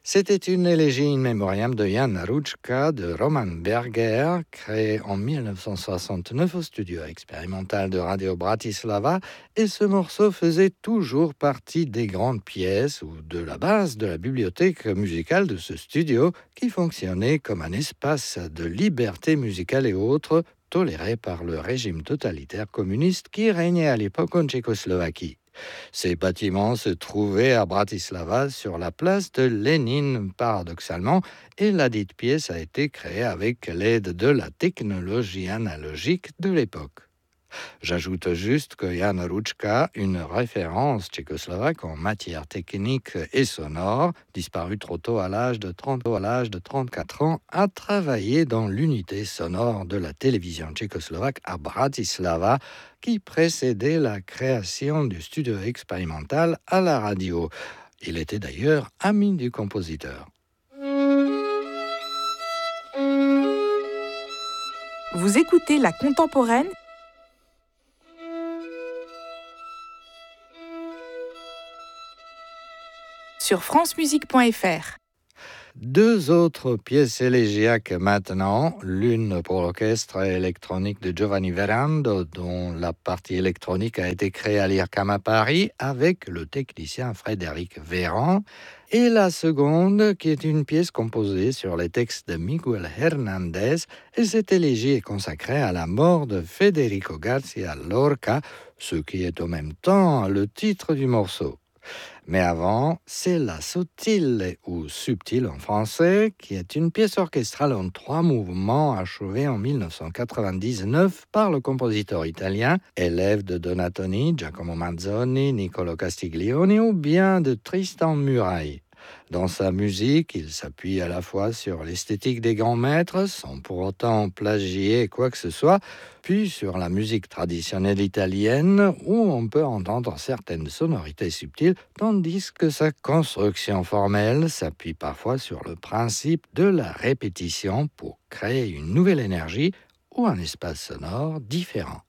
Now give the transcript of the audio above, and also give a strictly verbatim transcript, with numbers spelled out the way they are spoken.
C'était une élégie in memoriam de Jan Roučka de Roman Berger, créée en dix-neuf cent soixante-neuf au studio expérimental de Radio Bratislava, et ce morceau faisait toujours partie des grandes pièces ou de la base de la bibliothèque musicale de ce studio qui fonctionnait comme un espace de liberté musicale et autres toléré par le régime totalitaire communiste qui régnait à l'époque en Tchécoslovaquie. Ces bâtiments se trouvaient à Bratislava sur la place de Lénine, paradoxalement, et la dite pièce a été créée avec l'aide de la technologie analogique de l'époque. J'ajoute juste que Jan Roučka, une référence tchécoslovaque en matière technique et sonore, disparu trop tôt à l'âge de trente, à l'âge de trente-quatre ans, a travaillé dans l'unité sonore de la télévision tchécoslovaque à Bratislava, qui précédait la création du studio expérimental à la radio. Il était d'ailleurs ami du compositeur. Vous écoutez La Contemporaine sur francemusique point f r. Deux autres pièces élégiaques maintenant, l'une pour l'orchestre électronique de Giovanni Verando, dont la partie électronique a été créée à l'I R C A M à Paris avec le technicien Frédéric Véran, et la seconde qui est une pièce composée sur les textes de Miguel Hernández, et cette élégie est consacrée à la mort de Federico García Lorca, ce qui est en même temps le titre du morceau. Mais avant, c'est la Sottile, ou Subtile en français, qui est une pièce orchestrale en trois mouvements achevée en dix-neuf cent quatre-vingt-dix-neuf par le compositeur italien, élève de Donatoni, Giacomo Mazzoni, Niccolo Castiglioni ou bien de Tristan Murail. Dans sa musique, il s'appuie à la fois sur l'esthétique des grands maîtres, sans pour autant plagier quoi que ce soit, puis sur la musique traditionnelle italienne, où on peut entendre certaines sonorités subtiles, tandis que sa construction formelle s'appuie parfois sur le principe de la répétition pour créer une nouvelle énergie ou un espace sonore différent.